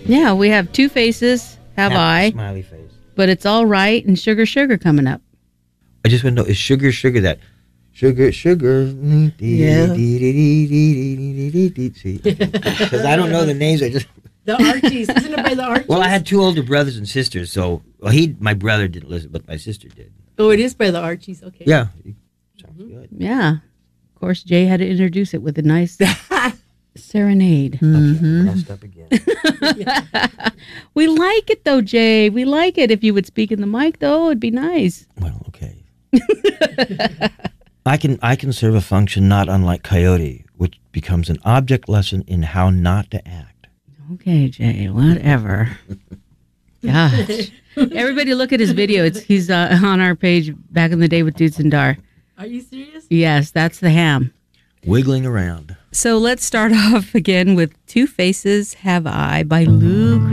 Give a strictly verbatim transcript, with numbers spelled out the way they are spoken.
Yeah, we have Two Faces, Have I, Smiley face. but It's All Right, and Sugar Sugar coming up. I just want to know, is Sugar Sugar that? Sugar Sugar. Yeah. Because I don't know the names. I just. The Archies. Isn't it by the Archies? Well, I had two older brothers and sisters, so well, he, my brother didn't listen, but my sister did. Oh, it is by the Archies. Okay. Yeah. Sounds good. Yeah. Of course, Jay had to introduce it with a nice serenade. Mm-hmm. Messed up again. We like it, though, Jay. We like it. If you would speak in the mic, though, it'd be nice. Well, okay. I can I can serve a function not unlike Coyote, which becomes an object lesson in how not to act. Okay, Jay, whatever. Gosh. Everybody look at his video. It's He's uh, on our page back in the day with Dudes and Dar. Are you serious? Yes, that's the ham. Wiggling around. So let's start off again with Two Faces, Have I by Lou.